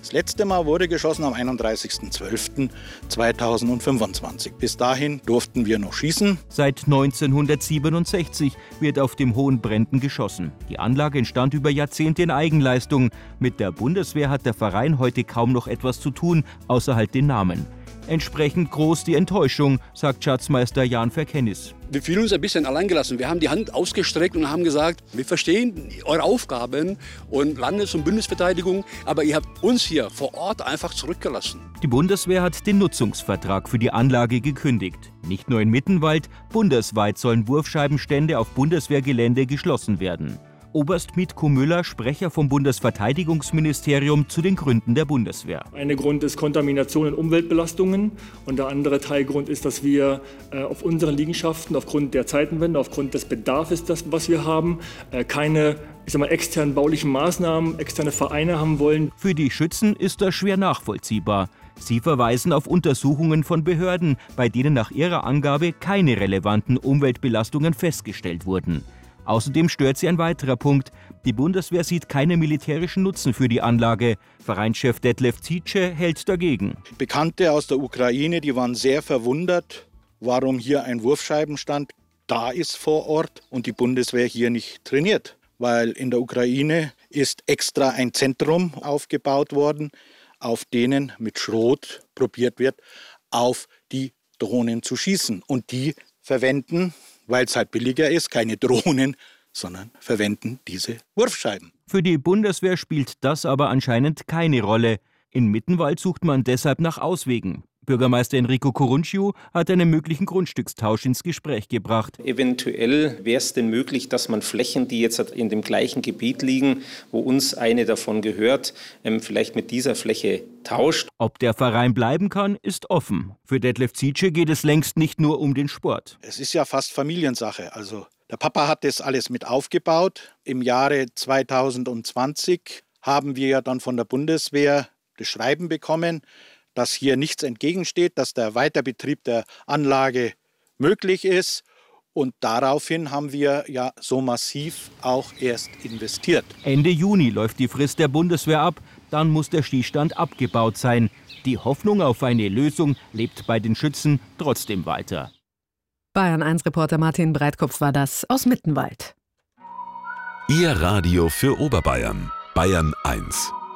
Das letzte Mal wurde geschossen am 31.12.2025. Bis dahin durften wir noch schießen. Seit 1967 wird auf dem Hohen Brendten geschossen. Die Anlage entstand über Jahrzehnte in Eigenleistung. Mit der Bundeswehr hat der Verein heute kaum noch etwas zu tun, außer halt den Namen. Entsprechend groß die Enttäuschung, sagt Schatzmeister Jan Verkennis. Wir fühlen uns ein bisschen alleingelassen. Wir haben die Hand ausgestreckt und haben gesagt, wir verstehen eure Aufgaben und Landes- und Bundesverteidigung, aber ihr habt uns hier vor Ort einfach zurückgelassen. Die Bundeswehr hat den Nutzungsvertrag für die Anlage gekündigt. Nicht nur in Mittenwald, bundesweit sollen Wurfscheibenstände auf Bundeswehrgelände geschlossen werden. Oberst Mitko Müller, Sprecher vom Bundesverteidigungsministerium, zu den Gründen der Bundeswehr. Ein Grund ist Kontamination und Umweltbelastungen und der andere Teilgrund ist, dass wir auf unseren Liegenschaften aufgrund der Zeitenwende, aufgrund des Bedarfs, was wir haben, keine externen baulichen Maßnahmen, externe Vereine haben wollen. Für die Schützen ist das schwer nachvollziehbar. Sie verweisen auf Untersuchungen von Behörden, bei denen nach ihrer Angabe keine relevanten Umweltbelastungen festgestellt wurden. Außerdem stört sie ein weiterer Punkt. Die Bundeswehr sieht keinen militärischen Nutzen für die Anlage. Vereinschef Detlef Zietsche hält dagegen. Bekannte aus der Ukraine, die waren sehr verwundert, warum hier ein Wurfscheibenstand da ist vor Ort und die Bundeswehr hier nicht trainiert. Weil in der Ukraine ist extra ein Zentrum aufgebaut worden, auf denen mit Schrot probiert wird, auf die Drohnen zu schießen. Und die verwenden, weil es halt billiger ist, keine Drohnen, sondern verwenden diese Wurfscheiben. Für die Bundeswehr spielt das aber anscheinend keine Rolle. In Mittenwald sucht man deshalb nach Auswegen. Bürgermeister Enrico Corunciu hat einen möglichen Grundstückstausch ins Gespräch gebracht. Eventuell wäre es denn möglich, dass man Flächen, die jetzt in dem gleichen Gebiet liegen, wo uns eine davon gehört, vielleicht mit dieser Fläche tauscht. Ob der Verein bleiben kann, ist offen. Für Detlef Zietsche geht es längst nicht nur um den Sport. Es ist ja fast Familiensache. Also der Papa hat das alles mit aufgebaut. Im Jahre 2020 haben wir ja dann von der Bundeswehr das Schreiben bekommen, dass hier nichts entgegensteht, dass der Weiterbetrieb der Anlage möglich ist. Und daraufhin haben wir ja so massiv auch erst investiert. Ende Juni läuft die Frist der Bundeswehr ab, dann muss der Schießstand abgebaut sein. Die Hoffnung auf eine Lösung lebt bei den Schützen trotzdem weiter. Bayern-1-Reporter Martin Breitkopf war das aus Mittenwald. Ihr Radio für Oberbayern, Bayern 1.